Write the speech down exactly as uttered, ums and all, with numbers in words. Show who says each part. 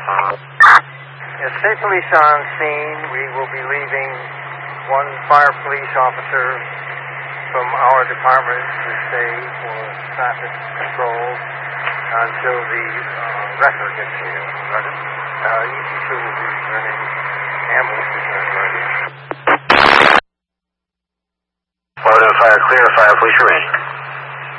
Speaker 1: Yes, state police on scene. We will be leaving one fire police officer from our department to stay for traffic control until the uh, wrecker gets here. Roger. Uh, E T two will be returning. Ambulance is returning.
Speaker 2: Well, fire clear, fire police remaining.